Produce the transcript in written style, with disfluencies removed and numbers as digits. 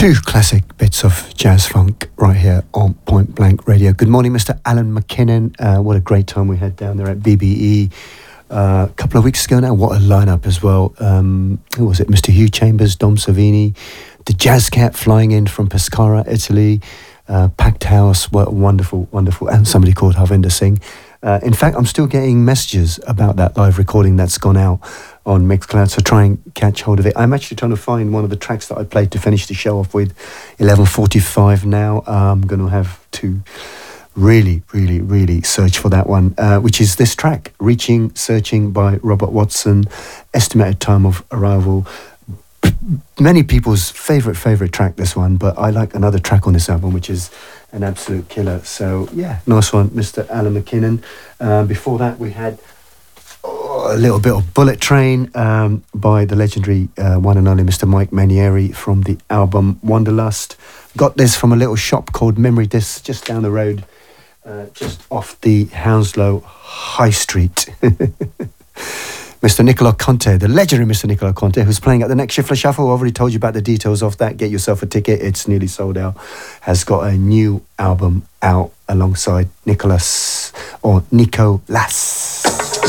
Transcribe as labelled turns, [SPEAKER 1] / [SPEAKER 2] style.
[SPEAKER 1] Two classic bits of jazz funk right here on Point Blank Radio. Good morning, Mr. Alan McKinnon. What a great time we had down there at BBE a couple of weeks ago now. What a lineup as well. Who was it? Mr. Hugh Chambers, Dom Savini, the Jazz Cat flying in from Pescara, Italy, packed house. What wonderful, wonderful. And somebody called Harvinder Singh. In fact, I'm still getting messages about that live recording that's gone out on Mixcloud, so try and catch hold of it. I'm actually trying to find one of the tracks that I played to finish the show off with. 11:45 now. I'm going to have to really search for that one, which is this track, Reaching, Searching by Robert Watson. Estimated time of arrival. Many people's favourite track, this one, but I like another track on this album, which is an absolute killer. So, yeah, nice one, Mr. Alan McKinnon. Before that, we had a little bit of Bullet Train by the legendary one and only Mr. Mike Manieri from the album Wanderlust. Got this from a little shop called Memory Discs just down the road, just off the Hounslow High Street. Mr. Nicola Conte, the legendary Mr. Nicola Conte, who's playing at the next Shifler Shuffle. I've already told you about the details of that. Get yourself a ticket. It's nearly sold out. Has got a new album out alongside Nicolas, or Nico Las.